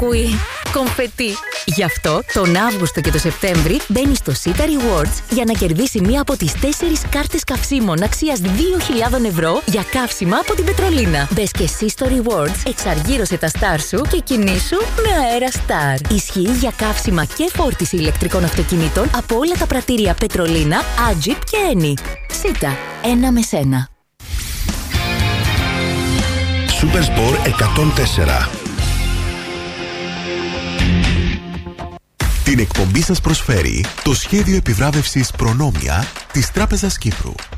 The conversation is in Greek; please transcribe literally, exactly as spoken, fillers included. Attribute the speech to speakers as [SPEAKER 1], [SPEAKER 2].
[SPEAKER 1] ακούει κομφετί. Γι' αυτό τον Αύγουστο και το Σεπτέμβρη μπαίνει στο Sita Rewards για να κερδίσει μία από τις τέσσερις κάρτες καυσίμων αξίας δύο χιλιάδες ευρώ για καύσιμα από την Πετρολίνα. Μπες και εσύ στο Rewards, εξαργύρωσε τα Star σου και κινήσου με αέρα Star. Ισχύει για καύσιμα και φόρτιση ηλεκτρικών αυτοκινήτων από όλα τα πρατήρια Πετρολίνα, Agip και Eni. Sita, ένα με σένα.
[SPEAKER 2] Supersport εκατόν τέσσερα. Την εκπομπή σας προσφέρει το σχέδιο επιβράβευσης Προνόμια της Τράπεζας Κύπρου.